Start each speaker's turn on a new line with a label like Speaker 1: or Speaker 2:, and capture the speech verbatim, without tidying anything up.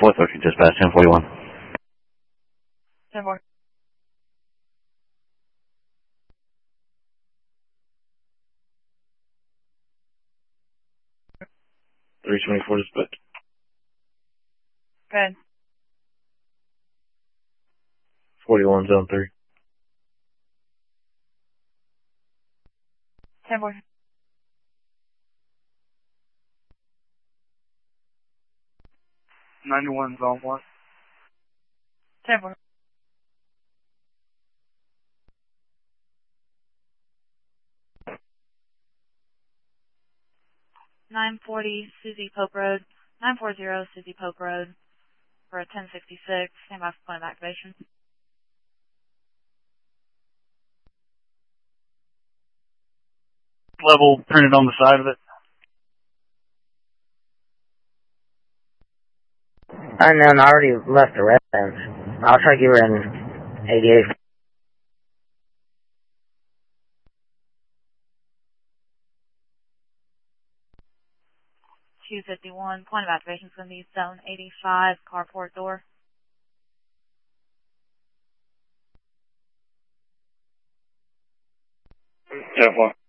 Speaker 1: four thirteen, dispatch, ten forty-one.
Speaker 2: ten four.
Speaker 1: three twenty-four, dispatch.
Speaker 2: Good.
Speaker 1: forty-one, zone three.
Speaker 2: ten four.
Speaker 3: ninety-one, zone one.
Speaker 2: ten four. nine forty Susie Pope Road. nine forty Susie Pope Road for a ten sixty-six. Stand by for point of activation.
Speaker 3: Level printed on the side of it.
Speaker 4: Unknown, I already left the residence. I'll try to give her an eighty-eight.
Speaker 2: two fifty-one. Point of activation is going to be zone eighty-five, carport door.
Speaker 3: ten four.